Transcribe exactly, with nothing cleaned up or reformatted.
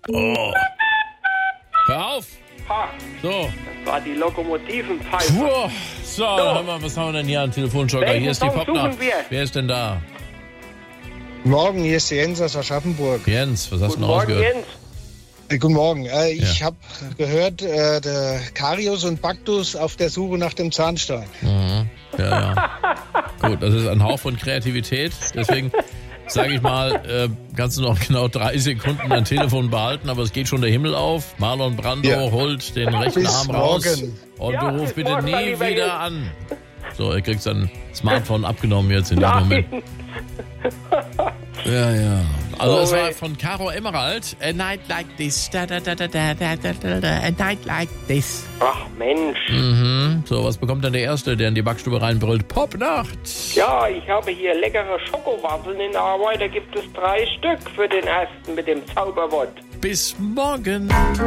Oh. Hör auf. Ha, So. das war die Lokomotivenpfeife. Puh. So, hör mal, was haben wir denn hier an Telefonjoker? Welchen Hier ist die Song Popnacht. suchen wir? Wer ist denn da? Morgen, hier ist der Jens aus Aschaffenburg. Jens, was hast Guten du denn Morgen, rausgehört? Jens. Äh, guten Morgen. Äh, ich Ja. habe gehört, äh, der Karius und Baktus auf der Suche nach dem Zahnstein. Mhm. Ja, ja. Gut, das ist ein Hauch von Kreativität. Deswegen sage ich mal, äh, kannst du noch genau drei Sekunden dein Telefon behalten, aber es geht schon der Himmel auf. Marlon Brando Ja. holt den rechten Bis Arm raus. morgen. Und Ja, du rufst bis bitte morgen, nie mein lieber wieder Jens. an. So, ihr kriegt sein Smartphone abgenommen jetzt in dem Nein. Moment. Ja, ja. Also Oh, es war wait. von Caro Emerald. A night like this. Da, da, da, da, da, da, da, da, a night like this. Ach Mensch. Mhm. So, was bekommt denn der Erste, der in die Backstube reinbrüllt? Popnacht. Ja, ich habe hier leckere Schokowaffeln in der Arbeit. Da gibt es drei Stück für den Ersten mit dem Zauberwort. Bis morgen.